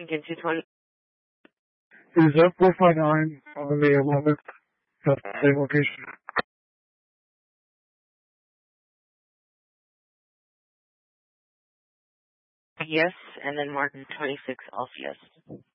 Again, 220. Is that 459 on the 11th? That's the same location. Yes, and then Martin 26 also yes.